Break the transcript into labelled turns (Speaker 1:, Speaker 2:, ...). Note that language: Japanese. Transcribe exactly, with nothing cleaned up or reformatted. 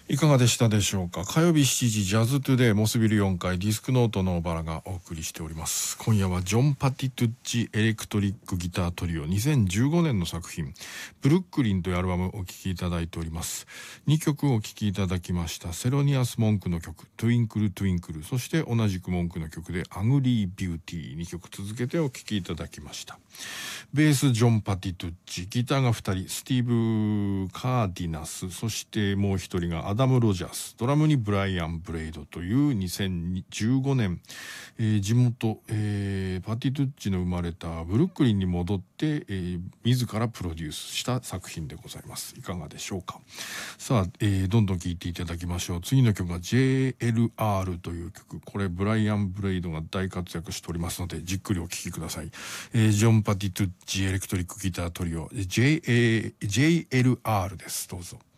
Speaker 1: いかがでしたでしょうか。火曜日しちじジャズトゥデイモスビルよんかいディスクノートのバラがお送りしております。今夜はジョン・パティトゥッチエレクトリックギタートリオにせんじゅうごねんの作品ブルックリンというアルバムをお聴きいただいております。にきょくお聴きいただきました。セロニアス・モンクの曲トゥインクルトゥインクル、そして同じくモンクの曲でアグリー・ビューティー、にきょく続けてお聴きいただきました。ベースジョン・パティトゥッチ、ギターがふたりスティーブ・カーディナス、そしてもうひとりがアダム・ロジャース、ドラムにブライアン・ブレイドというにせんじゅうごねん、えー、地元、えー、パティトゥッチの生まれたブルックリンに戻って、えー、自らプロデュースした作品でございます。いかがでしょうか。さあ、えー、どんどん聴いていただきましょう。次の曲が ジェイエルアール という曲、これブライアン・ブレイドが大活躍しておりますのでじっくりお聴きください。えー、ジョン・パティトゥッチエレクトリックギタートリオ ジェイエルアール です。どうぞ。